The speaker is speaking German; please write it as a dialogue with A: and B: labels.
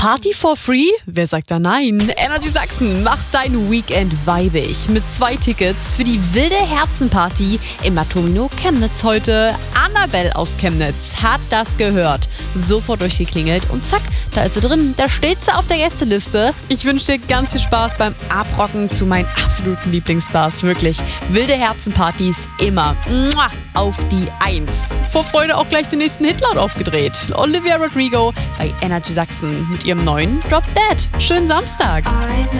A: Party for free? Wer sagt da nein? Energy Sachsen macht dein Weekend weibig mit 2 Tickets für die wilde Herzenparty im Matomino Chemnitz heute. Annabelle aus Chemnitz hat das gehört, sofort durchgeklingelt und zack, da ist sie drin. Da steht sie auf der Gästeliste. Ich wünsche dir ganz viel Spaß beim Abrocken zu meinen absoluten Lieblingsstars. Wirklich, wilde Herzenpartys immer auf die 1. Vor Freude auch gleich den nächsten Hitlaut aufgedreht. Olivia Rodrigo bei Energy Sachsen mit ihrem neuen Drop Dead. Schönen Samstag.